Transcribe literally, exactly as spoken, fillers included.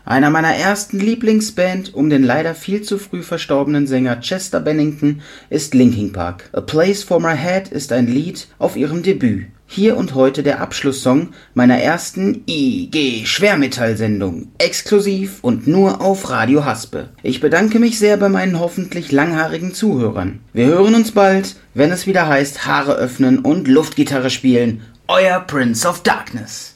Einer meiner ersten Lieblingsband um den leider viel zu früh verstorbenen Sänger Chester Bennington ist Linkin Park. A Place for My Head ist ein Lied auf ihrem Debüt. Hier und heute der Abschlusssong meiner ersten I G-Schwermetall-Sendung, exklusiv und nur auf Radio Haspe. Ich bedanke mich sehr bei meinen hoffentlich langhaarigen Zuhörern. Wir hören uns bald, wenn es wieder heißt Haare öffnen und Luftgitarre spielen. Euer Prince of Darkness.